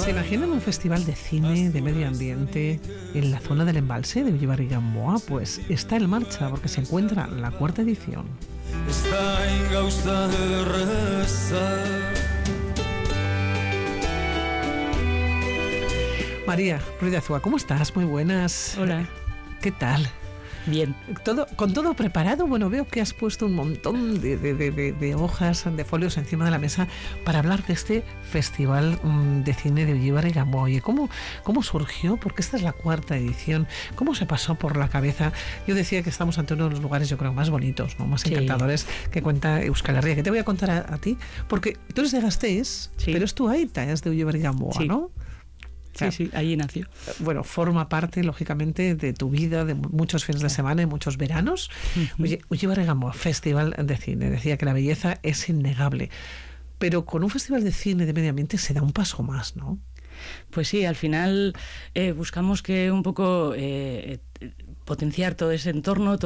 ¿Se imaginan un festival de cine, de medio ambiente, en la zona del embalse de Ullibarri y Gamboa? Pues está en marcha porque se encuentra la 4ª edición. María Ruiz de Azúa, ¿cómo estás? Muy buenas. Hola. ¿Qué tal? Bien. ¿Con todo preparado? Bueno, veo que has puesto un montón de hojas, de folios encima de la mesa para hablar de este festival de cine de Ullibarri y Gamboa. Oye, ¿cómo surgió? Porque esta es la 4ª edición. ¿Cómo se pasó por la cabeza? Yo decía que estamos ante uno de los lugares, yo creo, más bonitos, ¿no? Más encantadores que cuenta Euskal Herria. Que te voy a contar a ti, porque tú eres de Gasteiz, pero es tu aita, es de Ullibarri y Gamboa, ¿no? Sí, allí nació. Bueno, forma parte, lógicamente, de tu vida, de muchos fines de semana y muchos veranos. Oye, Ullibarri y Gamboa, festival de cine. Decía que la belleza es innegable. Pero con un festival de cine de medio ambiente se da un paso más, ¿no? Pues sí, al final buscamos que un poco potenciar todo ese entorno,